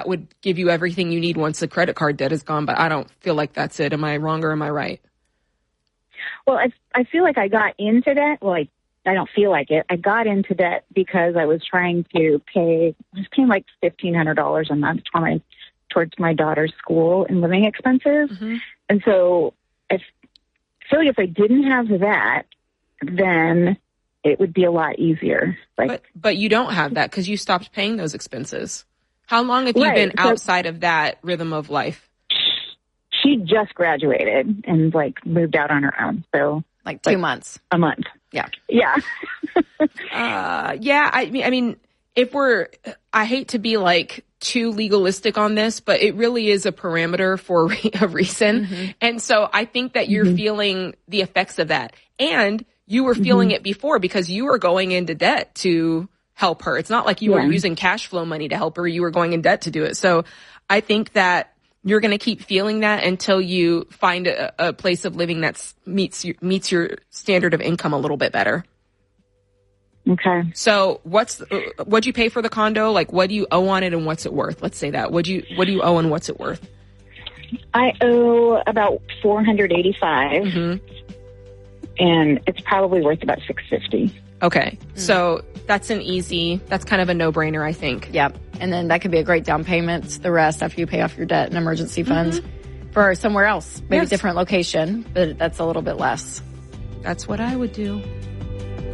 that would give you everything you need once the credit card debt is gone, but I don't feel like that's it. Am I wrong or am I right? Well, I feel like I got into debt. Well, I don't feel like it. I got into debt because I was trying to I was paying like $1,500 a month towards my daughter's school and living expenses. Mm-hmm. And so I feel like if I didn't have that, then it would be a lot easier. But you don't have that because you stopped paying those expenses. How long have you been outside of that rhythm of life? She just graduated and moved out on her own. So 2 months. A month. Yeah. Yeah. Yeah. I mean, I hate to be too legalistic on this, but it really is a parameter for a reason. Mm-hmm. And so I think that you're feeling the effects of that. And you were feeling it before because you were going into debt to help her. It's not like you were using cash flow money to help her. You were going in debt to do it. So I think that you're going to keep feeling that until you find a place of living that meets your standard of income a little bit better. Okay. So what'd you pay for the condo? What do you owe on it and what's it worth? Let's say that. What do you owe and what's it worth? I owe about $485, and it's probably worth about $650. Okay. So that's kind of a no-brainer, I think. Yep. And then that could be a great down payment. The rest after you pay off your debt and emergency funds for somewhere else, maybe a different location, but that's a little bit less. That's what I would do.